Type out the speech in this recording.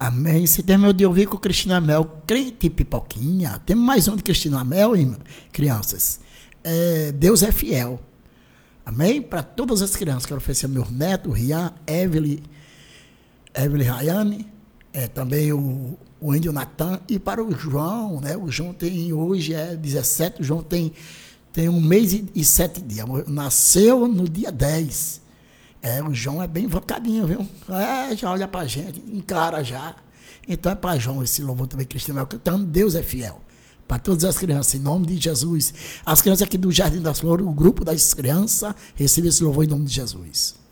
Amém. Você terminou de ouvir com o Cristina Mel, crente e pipoquinha. Temos mais um de Cristina Mel, irmã, crianças. Deus é fiel. Amém? Para todas as crianças. Quero oferecer meu neto, Rian, Evelyn Rayane, também o Índio Natan, e para o João, né? O João tem, hoje 17, o João tem 1 mês e 7 dias. Nasceu no dia 10. O João é bem invocadinho, viu? Já olha pra gente, encara já. Então é para João esse louvor também, Cristina, cantando Deus é fiel. Para todas as crianças, em nome de Jesus. As crianças aqui do Jardim das Flores, o grupo das crianças, recebe esse louvor em nome de Jesus.